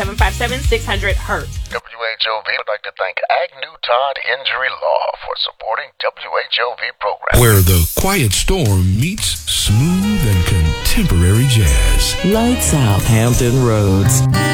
757-600-HURT. WHOV would like to thank Agnew Todd Injury Law for supporting WHOV program. Where the quiet storm meets smooth and contemporary jazz. Lights out Hampton Roads.